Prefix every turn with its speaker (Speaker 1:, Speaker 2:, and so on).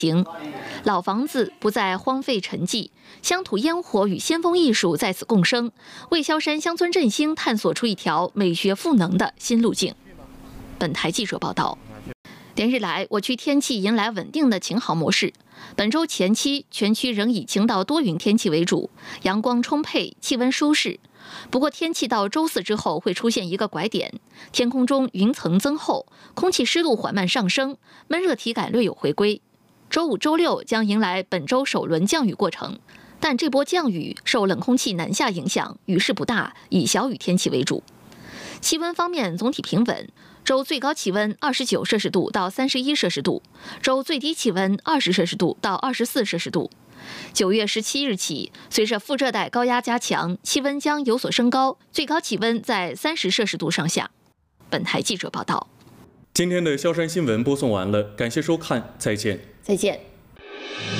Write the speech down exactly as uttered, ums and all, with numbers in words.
Speaker 1: 行，老房子不再荒废沉寂，乡土烟火与先锋艺术在此共生，为萧山乡村振兴探索出一条美学赋能的新路径。本台记者报道。连日来，我区天气迎来稳定的晴好模式。本周前期，全区仍以晴到多云天气为主，阳光充沛，气温舒适。不过，天气到周四之后会出现一个拐点，天空中云层增厚，空气湿度缓慢上升，闷热体感略有回归。周五、周六将迎来本周首轮降雨过程，但这波降雨受冷空气南下影响，雨势不大，以小雨天气为主。气温方面总体平稳，周最高气温二十九摄氏度到三十一摄氏度，周最低气温二十摄氏度到二十四摄氏度。九月十七日起，随着副热带高压加强，气温将有所升高，最高气温在三十摄氏度上下。本台记者报道。
Speaker 2: 今天的萧山新闻播送完了，感谢收看，再见。
Speaker 1: 再见。